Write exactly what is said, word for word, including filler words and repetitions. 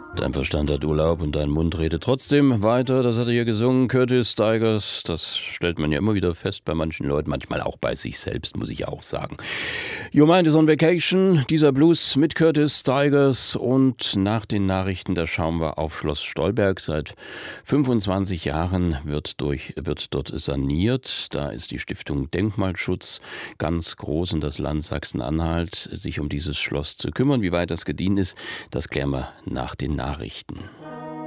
Dein Verstand hat Urlaub und dein Mund redet trotzdem weiter. Das hat er hier gesungen, Curtis Stigers. Das stellt man ja immer wieder fest bei manchen Leuten, manchmal auch bei sich selbst, muss ich auch sagen. Your Mind is on Vacation, dieser Blues mit Curtis Stigers. Und nach den Nachrichten, da schauen wir auf Schloss Stolberg. Seit fünfundzwanzig Jahren wird, durch, wird dort saniert. Da ist die Stiftung Denkmalschutz ganz groß und das Land Sachsen-Anhalt, sich um dieses Schloss zu kümmern. Wie weit das gediehen ist, das klären wir nach den Nachrichten.